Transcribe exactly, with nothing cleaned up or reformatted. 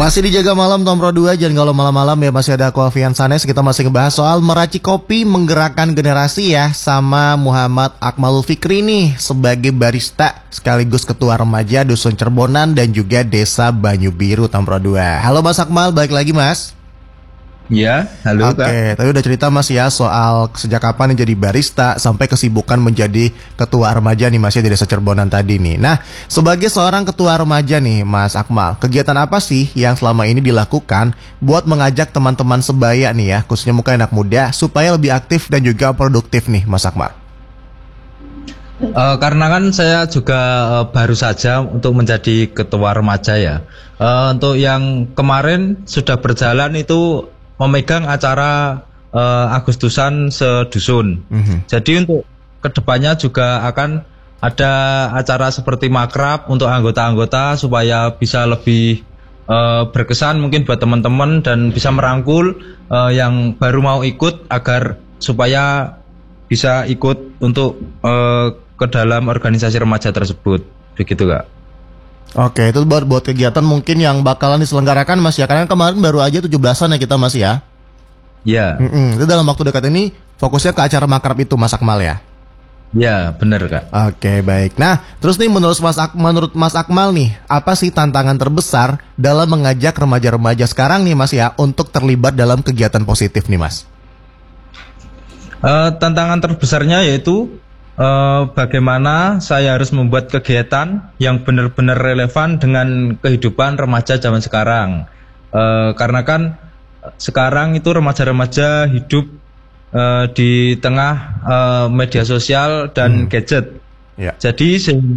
Masih dijaga malam Tom Pro dua, jangan kalau malam-malam ya, masih ada aku Alfian Sanes. Kita masih ngebahas soal meracik kopi menggerakkan generasi ya, sama Muhammad Akmalul Fikri nih sebagai barista sekaligus ketua remaja Dusun Cerbonan dan juga Desa Banyu Biru Tom Pro dua. Halo Mas Akmal, balik lagi Mas. Ya, halo Kak. Oke, tadi udah cerita Mas ya soal sejak kapan nih jadi barista sampai kesibukan menjadi ketua remaja nih Mas ya di Desa Cerbonan tadi nih. Nah, sebagai seorang ketua remaja nih Mas Akmal, kegiatan apa sih yang selama ini dilakukan buat mengajak teman-teman sebaya nih ya, khususnya mungkin anak muda, supaya lebih aktif dan juga produktif nih Mas Akmal? Uh, karena kan saya juga uh, baru saja untuk menjadi ketua remaja ya. Uh, untuk yang kemarin sudah berjalan itu memegang acara uh, Agustusan sedusun. Mm-hmm. Jadi untuk kedepannya juga akan ada acara seperti makrab untuk anggota-anggota supaya bisa lebih uh, berkesan mungkin buat teman-teman dan bisa merangkul uh, yang baru mau ikut agar supaya bisa ikut untuk uh, ke dalam organisasi remaja tersebut. Begitu Kak. Oke, itu buat, buat kegiatan mungkin yang bakalan diselenggarakan Mas ya. Karena kemarin baru aja tujuh belasan ya kita Mas ya. Iya. Mm-mm, itu dalam waktu dekat ini fokusnya ke acara makrab itu Mas Akmal ya. Ya, benar Kak. Oke, baik. Nah, terus nih menurut Mas Ak- menurut Mas Akmal nih, apa sih tantangan terbesar dalam mengajak remaja-remaja sekarang nih Mas ya untuk terlibat dalam kegiatan positif nih Mas? Uh, tantangan terbesarnya yaitu Uh, bagaimana saya harus membuat kegiatan yang benar-benar relevan dengan kehidupan remaja zaman sekarang. Uh, karena kan sekarang itu remaja-remaja hidup uh, di tengah uh, media sosial dan hmm. gadget. Ya. Jadi